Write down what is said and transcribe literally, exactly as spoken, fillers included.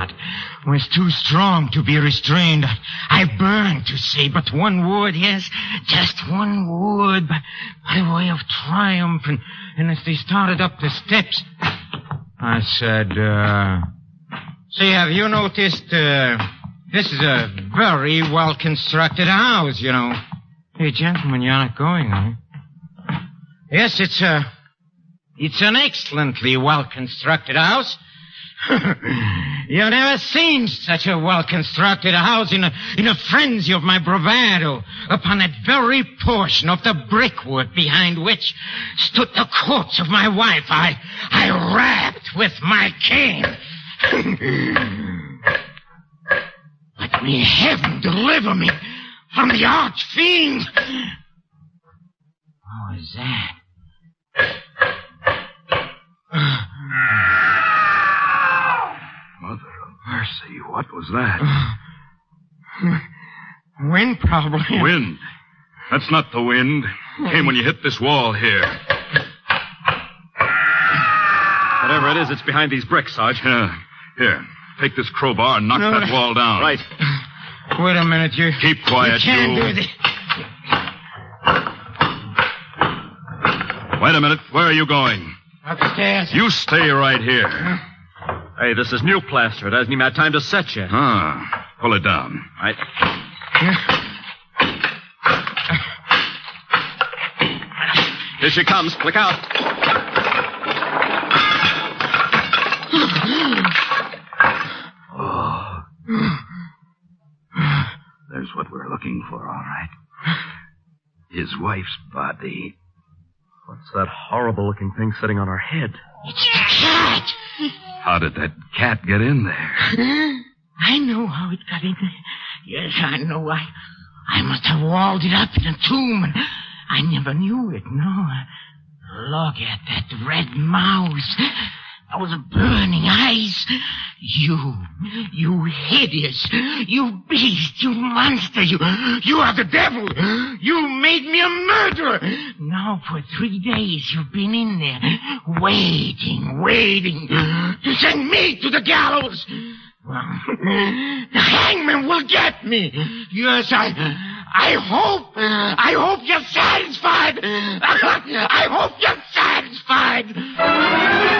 was too strong to be restrained. I burned to say but one word, yes, just one word, by, by way of triumph. And, and as they started up the steps, I said, uh, see, have you noticed, uh, this is a very well-constructed house, you know. Hey, gentlemen, you're not going, huh? Yes, it's a, it's an excellently well-constructed house. You've never seen such a well-constructed house in a, in a frenzy of my bravado upon that very portion of the brickwork behind which stood the corpse of my wife. I, I rapped with my cane. But may heaven deliver me from the arch-fiend. What was that? Mother of mercy, what was that? Wind, probably. Wind? That's not the wind. It came when you hit this wall here. Whatever it is, it's behind these bricks, Sarge. Yeah. Here, take this crowbar and knock No, that no. wall down. Right. Wait a minute, you... Keep quiet, you. can't you. do this. Wait a minute. Where are you going? Upstairs. You stay right here. Hey, this is new plaster. It hasn't even had time to set yet. Ah, pull it down. Right. Here she comes. Look out. Oh. There's what we're looking for, all right. His wife's body. What's that horrible-looking thing sitting on her head? It's the cat. How did that cat get in there? I know how it got in there. Yes, I know. I, I must have walled it up in a tomb, and I never knew it, no. Look at that red mouth. Those burning eyes. You, you hideous, you beast, you monster, you, you are the devil. You made me a murderer. Now for three days you've been in there, waiting, waiting to send me to the gallows. Well, the hangman will get me. Yes, I, I hope, I hope you're satisfied. I hope you're satisfied.